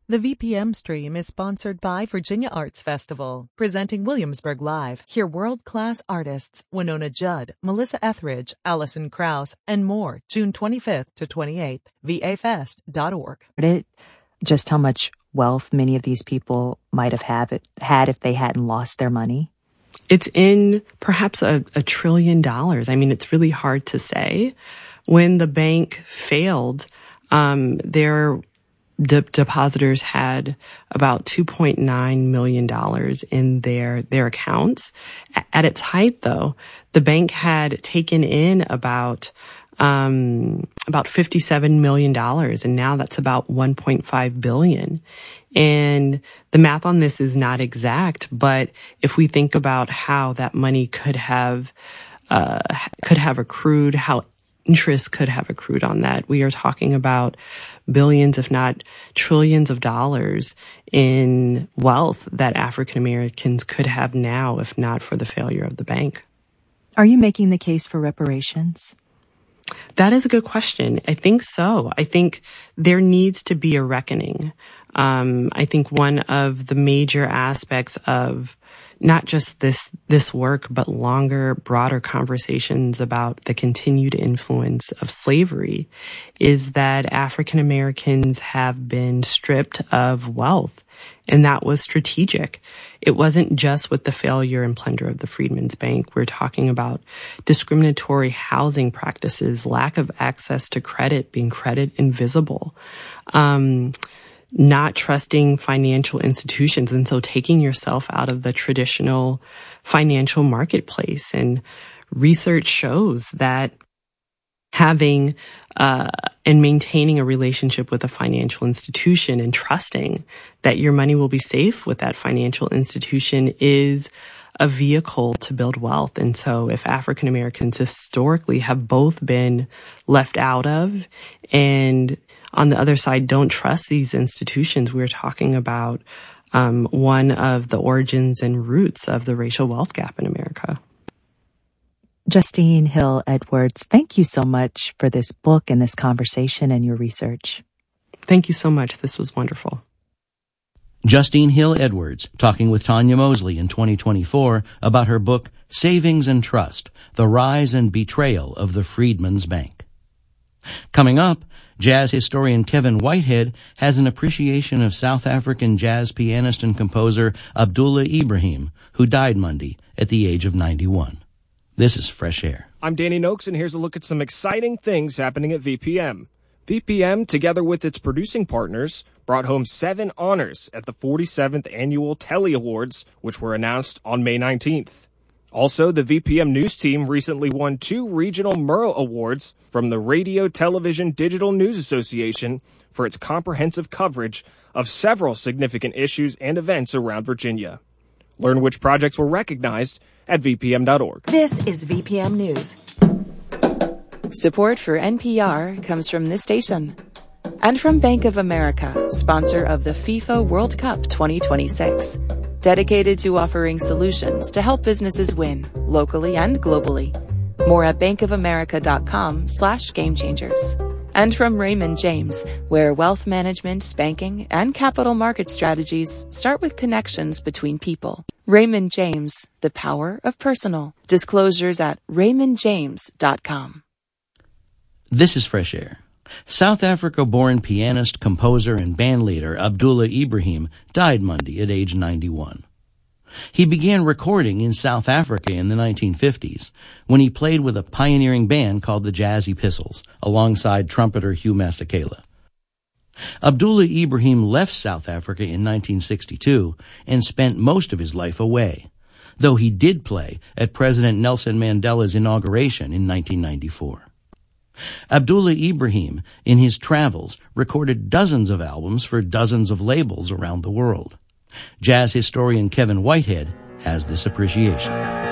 The VPM stream is sponsored by Virginia Arts Festival, presenting Williamsburg Live. Hear world-class artists Winona Judd, Melissa Etheridge, Alison Krauss, and more June 25th to 28th. vafest.org. Just how much wealth many of these people might have had if they hadn't lost their money? It's in perhaps $1 trillion. I mean, it's really hard to say. When the bank failed, their depositors had about $2.9 million in their accounts. At its height, though, the bank had taken in about $57 million, and now that's about $1.5 billion. And the math on this is not exact, but if we think about how that money could have accrued, how interest could have accrued on that, we are talking about billions, if not trillions of dollars in wealth that African Americans could have now if not for the failure of the bank. Are you making the case for reparations? That is a good question. I think so. I think there needs to be a reckoning. I think one of the major aspects of not just this work, but longer, broader conversations about the continued influence of slavery is that African Americans have been stripped of wealth. And that was strategic. It wasn't just with the failure and plunder of the Freedmen's Bank. We're talking about discriminatory housing practices, lack of access to credit, being credit invisible, not trusting financial institutions, and so taking yourself out of the traditional financial marketplace. And research shows that having and maintaining a relationship with a financial institution and trusting that your money will be safe with that financial institution is a vehicle to build wealth. And so if African Americans historically have both been left out of and on the other side don't trust these institutions, we're talking about one of the origins and roots of the racial wealth gap in America. Justine Hill Edwards, thank you so much for this book and this conversation and your research. Thank you so much. This was wonderful. Justine Hill Edwards talking with Tanya Mosley in 2024 about her book, Savings and Trust, The Rise and Betrayal of the Freedmen's Bank. Coming up, jazz historian Kevin Whitehead has an appreciation of South African jazz pianist and composer Abdullah Ibrahim, who died Monday at the age of 91. This is Fresh Air. I'm Danny Noakes, and here's a look at some exciting things happening at VPM. VPM, together with its producing partners, brought home 7 honors at the 47th Annual Telly Awards, which were announced on May 19th. Also, the VPM News team recently won 2 regional Murrow Awards from the Radio Television Digital News Association for its comprehensive coverage of several significant issues and events around Virginia. Learn which projects were recognized at vpm.org. This is VPM News. Support for NPR comes from this station and from Bank of America, sponsor of the FIFA World Cup 2026, dedicated to offering solutions to help businesses win locally and globally. More at bankofamerica.com/gamechangers. And from Raymond James, where wealth management, banking, and capital market strategies start with connections between people. Raymond James, the power of personal. Disclosures at raymondjames.com. This is Fresh Air. South Africa-born pianist, composer, and bandleader Abdullah Ibrahim died Monday at age 91. He began recording in South Africa in the 1950s when he played with a pioneering band called the Jazz Epistles alongside trumpeter Hugh Masekela. Abdullah Ibrahim left South Africa in 1962 and spent most of his life away, though he did play at President Nelson Mandela's inauguration in 1994. Abdullah Ibrahim, in his travels, recorded dozens of albums for dozens of labels around the world. Jazz historian Kevin Whitehead has this appreciation.